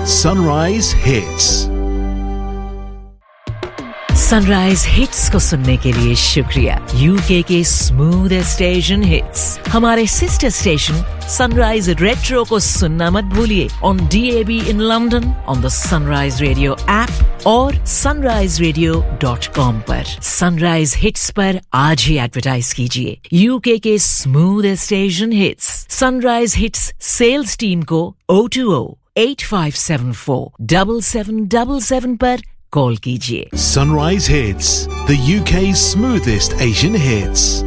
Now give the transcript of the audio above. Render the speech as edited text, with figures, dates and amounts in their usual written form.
Sunrise Hits. Sunrise hits को सुनने के लिए शुक्रिया यूके के स्मूथेस्ट स्टेशन हिट्स हमारे सिस्टर स्टेशन सनराइज रेट्रो को सुनना मत भूलिए on DAB in London on the sunrise radio app और sunriseradio.com पर सनराइज हिट्स पर आज ही एडवर्टाइज कीजिए यूके के smoothest station hits sunrise hits sales team को 020-8574-7777 पर कॉल कीजिए Sunrise Hits, the UK's smoothest Asian hits.